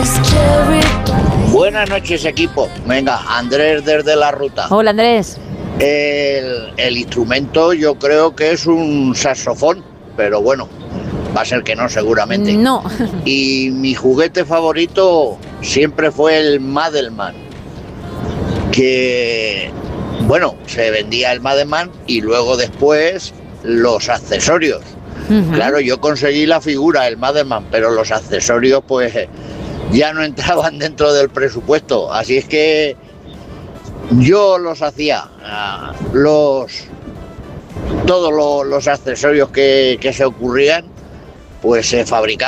Buenas noches, equipo. Venga, Andrés desde la ruta. Hola, Andrés. El instrumento yo creo que es un saxofón, pero bueno, va a ser que no, seguramente. No. Y mi juguete favorito siempre fue el Madelman, que, bueno, se vendía el Madelman y luego después los accesorios. Claro, yo conseguí la figura, el Madelman, pero los accesorios pues ya no entraban dentro del presupuesto, así es que yo los hacía, todos los accesorios que se ocurrían, pues se fabricaban.